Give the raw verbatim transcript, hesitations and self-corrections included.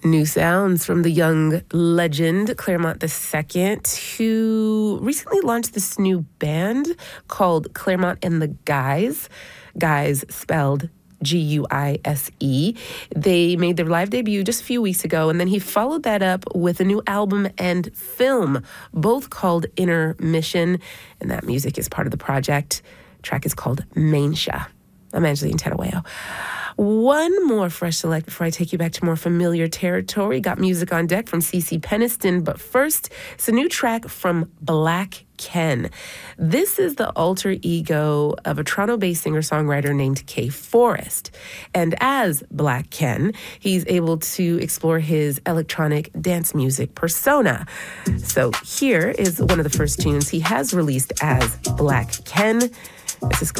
New sounds from the young legend Claremont the Second, who recently launched this new band called Claremont and the Guise. Guise spelled G U I S E. They made their live debut just a few weeks ago, and then he followed that up with a new album and film, both called Intermission, and that music is part of the project. The track is called Mainsha. I'm Angeline Tadaweo. One more fresh select before I take you back to more familiar territory. Got music on deck from CeCe Peniston, but first, it's a new track from Black Ken. This is the alter ego of a Toronto-based singer-songwriter named Kay Forrest. And as Black Ken, he's able to explore his electronic dance music persona. So here is one of the first tunes he has released as Black Ken. This is